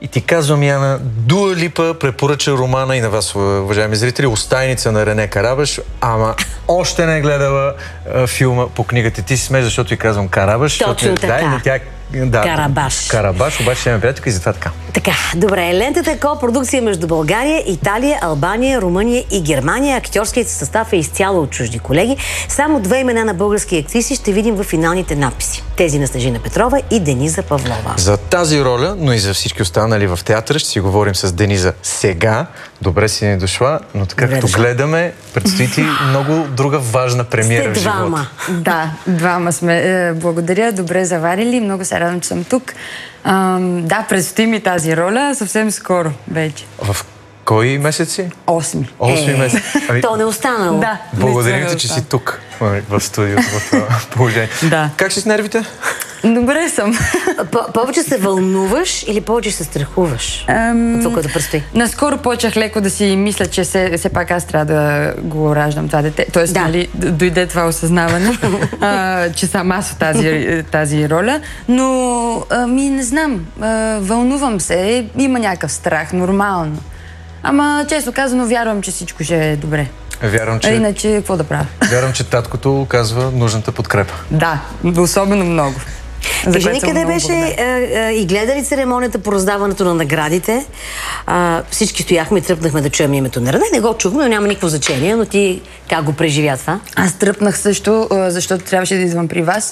ти казвам, Яна, Дуа Липа препоръча романа и на вас, уважаеми зрители, Устайница на Рене Карабаш, ама още не е гледала филма по книгата. Ти си смееш, защото и казвам Карабаш. Точно така. Карабаш. Карабаш, обаче ще ме приятелка и затова така. Така, добре. Лентата е копродукция между България, Италия, Албания, Румъния и Германия. Актьорският състав е изцяло от чужди колеги. Само 2 имена на български актриси ще видим в финалните надписи. Тези на Снежина Петрова и Дениза Павлова. За тази роля, но и за всички останали в театъра, ще си говорим с Дениза сега. Добре си ни дошла, но така като гледаме, предстои ти много друга важна премиера в живота. Да, двама сме. Благодаря, добре заварили. Много се радвам, че съм тук. Да, предстои ми тази роля съвсем скоро вече. В кой месец си? 8. 8 месец. То не останало. Да. Благодарим ти, че си тук в студиото, в това положение. Да. Как си с нервите? Добре съм. Повече се вълнуваш или повече се страхуваш от това, което предстои? Наскоро почнах леко да си мисля, че все пак аз трябва да го раждам това дете. Тоест, нали, дойде това осъзнаване, че съм аз в тази роля. Но, не знам, вълнувам се, има някакъв страх, нормално. Ама, често казано, вярвам, че всичко ще е добре. Вярвам, че... Иначе, какво да правя? Вярвам, че таткото оказва нужната подкрепа. Да, особено много. Кажи ни къде беше и гледа ли церемонията по раздаването на наградите? Всички стояхме и тръпнахме да чуем името на Рене. Не го чухме, но няма никакво значение, но ти как го преживя това? Аз тръпнах също, защото трябваше да идвам при вас.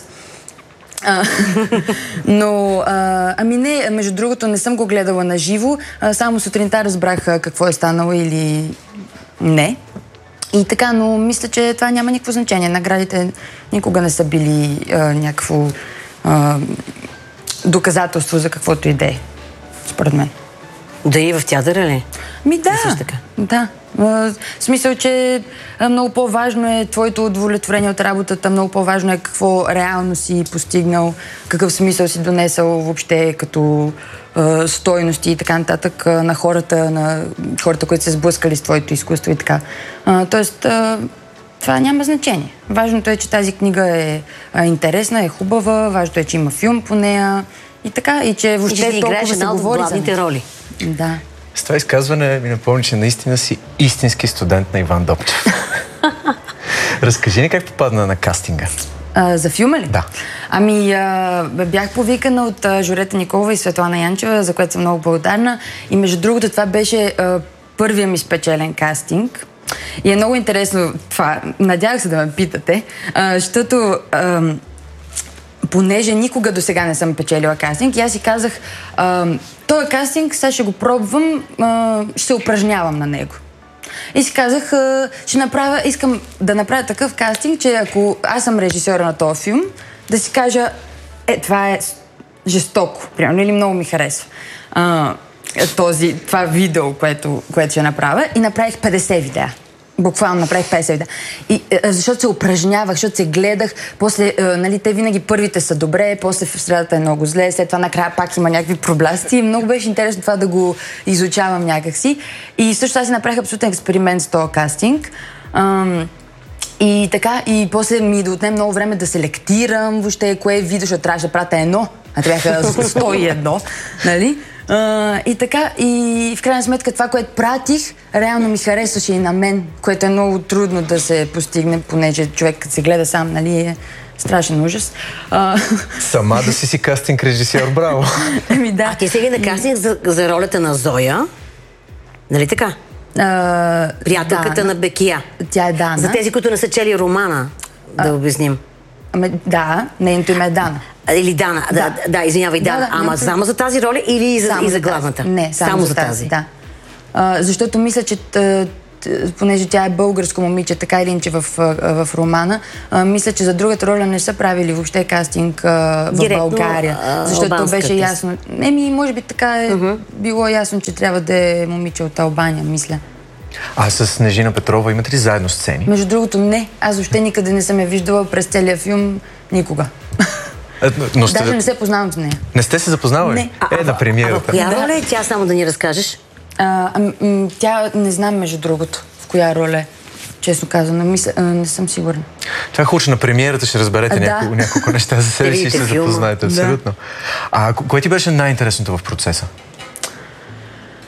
Но, не, между другото, не съм го гледала на живо. Само сутринта разбрах какво е станало или не. И така, но мисля, че това няма никакво значение. Наградите никога не са били някакво доказателство за каквото и да е, според мен. Да и в театъра ли? Да. В смисъл, че много по-важно е твоето удовлетворение от работата, много по-важно е какво реално си постигнал, какъв смисъл си донесъл въобще като стойности и така нататък на хората, които се сблъскали с твоето изкуство и така. Тоест, това няма значение. Важното е, че тази книга е интересна, е хубава, важното е, че има филм по нея и така, и че въобще толкова се говори за нея. роли. Да. С това изказване ми напомни, че наистина си истински студент на Иван Добчев. Разкажи ни как попадна на кастинга. За филма ли? Да. Бях повикана от Жорета Николова и Светлана Янчева, за което съм много благодарна. И между другото, това беше първия ми спечелен кастинг. И е много интересно това. Надявах се да ме питате, защото понеже никога до сега не съм печелила кастинг, и аз си казах, този кастинг сега ще го пробвам, ще се упражнявам на него. И си казах, искам да направя такъв кастинг, че ако аз съм режисьора на този филм, да си кажа, това е жестоко, примерно, или много ми харесва това видео, което ще направя, и направих 50 видеа. Буквално направих 50 видеа. И, защото се упражнявах, защото се гледах, после, те винаги първите са добре, после в средата е много зле, след това накрая пак има някакви пробласти. Много беше интересно това да го изучавам някакси. И също аз си направих абсолютен експеримент с този кастинг. И така, и после ми да отнем много време да селектирам въобще кое видео, защото трябваше да пратя едно, а трябваха 101, нали? И така, и в крайна сметка това, което пратих, реално ми харесваше и на мен, което е много трудно да се постигне, понеже човек, като се гледа сам, нали, е страшен ужас. Сама да си кастинг режисьор, браво! Да. А ти сега на кастинг за ролята на Зоя, нали така? Приятелката на Бекия. Тя е Дана. За тези, които не са чели романа, да обясним. Да, нейното име е Дана. Или Дана, да, извинявай, Дана. Ама само за тази роля или и за главната? Не, само за тази. Да. Защото мисля, че понеже тя е българско момиче, така или иначе в романа, мисля, че за другата роля не са правили въобще кастинг в България. Защото беше ясно. Може би така е било ясно, че трябва да е момиче от Албания, мисля. А с Снежина Петрова имате ли заедно сцени? Между другото, не. Аз въобще никъде не съм я виждала през целия филм. Никога. Даже не се познавам с нея. Не сте се запознавали? Не. На премиерата. В коя роля е тя, само да ни разкажеш? Тя не знам, между другото, в коя роля е. Честно казвам, не съм сигурна. Това е хубаво, на премиерата ще разберете няколко неща за себе си и ще се запознаете. Абсолютно. А кое ти беше най-интересното в процеса?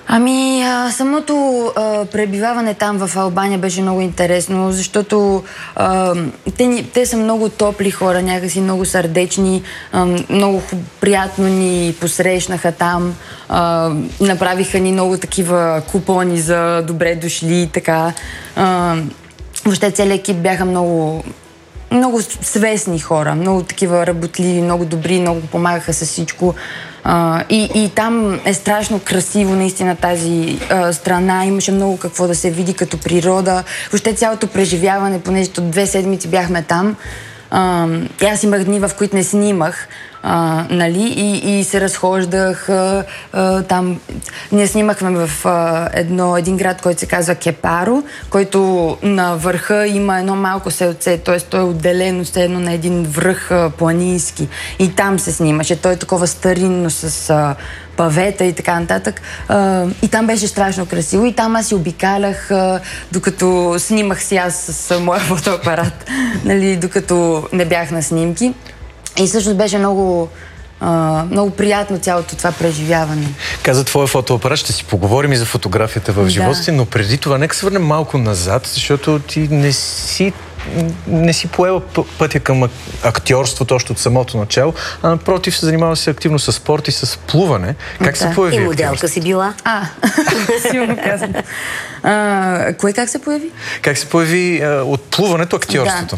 Самото пребиваване там в Албания беше много интересно, защото те са много топли хора, някакси много сърдечни, много приятно ни посрещнаха там, направиха ни много такива купони за добре дошли и така. Въобще целият екип бяха много свестни хора, много такива работливи, много добри, много помагаха с всичко. И там е страшно красиво, наистина, тази страна. Имаше много какво да се види като природа. Въобще цялото преживяване, понеже от 2 седмици бяхме там. И аз имах дни, в които не снимах, нали, и се разхождах там. Ние снимахме в един град, който се казва Кепаро, който на върха има едно малко селце, т.е. той е отделено все едно на един връх планински. И там се снимаше. Той е такова старинно с павета и така нататък. И там беше страшно красиво. И там аз си обикалях, докато снимах си аз с моя фотоапарат, нали, докато не бях на снимки. И всъщност беше много приятно цялото това преживяване. Каза твоя фотоапарат, ще си поговорим и за фотографията в живота си, но преди това нека се върнем малко назад, защото ти не си поела пътя към актьорството още от самото начало, а напротив се занимава се активно с спорт и с плуване. Как се появи и моделка си била? Силно казвам. Кое как се появи? Как се появи от плуването актьорството?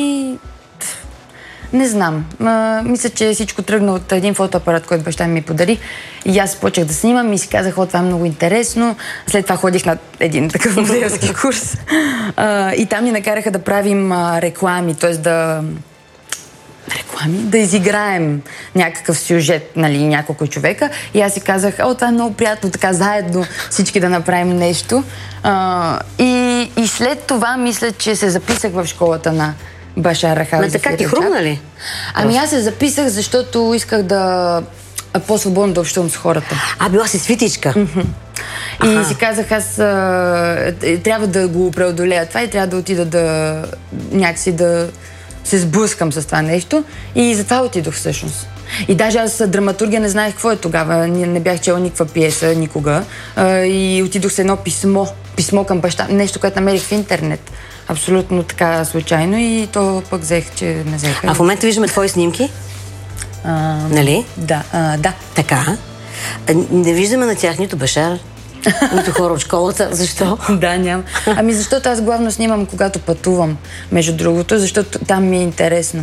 Не знам. Мисля, че всичко тръгна от един фотоапарат, който баща ми подари. И аз почнах да снимам и си казах, това е много интересно. След това ходих на един такъв моделски курс. И там ни накараха да правим реклами, т.е. да изиграем някакъв сюжет, нали, няколко човека. И аз си казах, това е много приятно, така заедно всички да направим нещо. И след това мисля, че се записах в школата на Башар Рахал. Така ти хрумна ли? Аз се записах, защото исках да по-свободно да общувам с хората. Била си светичка. И си казах, аз трябва да го преодолея това и трябва да отида някакси да се сблъскам с това нещо. И затова отидох всъщност. И даже аз драматургия не знаех какво е тогава. Не бях чела никаква пиеса никога. И отидох с едно писмо към баща. Нещо, което намерих в интернет. Абсолютно така случайно и то пък взех, че не взеха. В момента виждаме твои снимки? Нали? Да. Така. Не виждаме на тях нито Башар, нито хора от школата. Защо? Да, няма. Защото аз главно снимам, когато пътувам, между другото, защото там ми е интересно.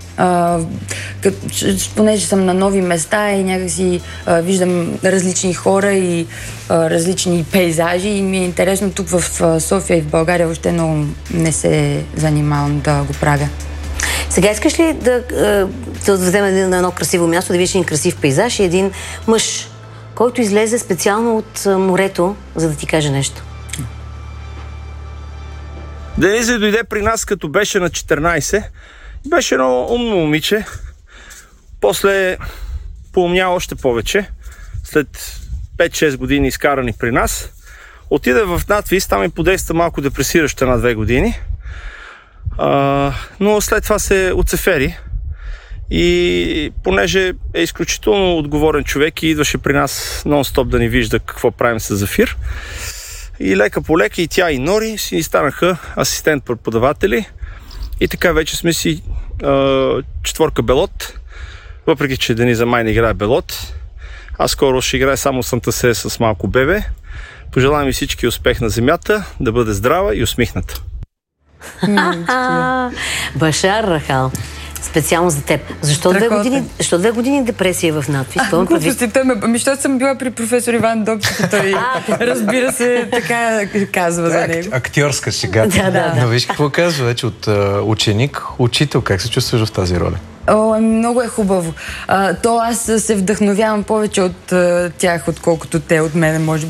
Понеже съм на нови места и някакси виждам различни хора и различни пейзажи и ми е интересно. Тук в София и в България въобще много не се занимавам да го правя. Сега искаш ли да отведем на едно красиво място, да видиш един красив пейзаж и един мъж, който излезе специално от морето, за да ти каже нещо? Денизе дойде при нас, като беше на 14. Беше едно умно момиче. После поумня още повече. След 5-6 години изкарани при нас. Отиде в надвис, там и подейства малко депресиращо на 2 години. Но след това се оцефери. И понеже е изключително отговорен човек и идваше при нас нон-стоп да ни вижда какво правим с Зафир. И лека по лека и тя и Нори си станаха асистент-преподаватели. И така вече сме си 4 белот, въпреки че Дениза май не играе белот. Аз скоро ще играе само Сантасе с малко бебе. Пожелавам и всички успех на земята, да бъде здрава и усмихната. Башар Рахал, специално за теб. Защо 2 години депресия в надпис? Защото съм била при професор Иван Добчев и той, разбира се, така казва за него. Актьорска шега. Но виж какво казва вече от ученик, учител. Как се чувстваш в тази роля? Много е хубаво. Аз се вдъхновявам повече от тях, отколкото те от мене, може би.